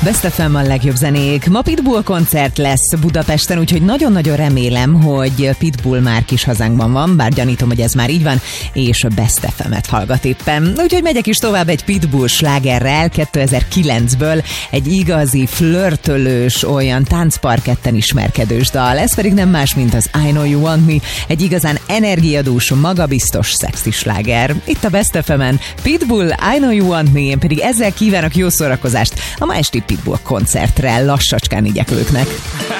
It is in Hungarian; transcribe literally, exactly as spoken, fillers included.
Best ef em a legjobb zenék. Ma Pitbull koncert lesz Budapesten, úgyhogy nagyon-nagyon remélem, hogy Pitbull már kis hazánkban van, bár gyanítom, hogy ez már így van, és a Best ef emet hallgat éppen. Úgyhogy megyek is tovább egy Pitbull slágerrel kétezer-kilencből, egy igazi, flörtölős, olyan táncparketten ismerkedős dal. Ez pedig nem más, mint az I Know You Want Me, egy igazán energiadús, magabiztos, szexi sláger. Itt a Best ef emen Pitbull, I Know You Want Me, én pedig ezzel kívánok jó szórakozást a ma esti Pitbull koncertre lassacskán igyekvőknek.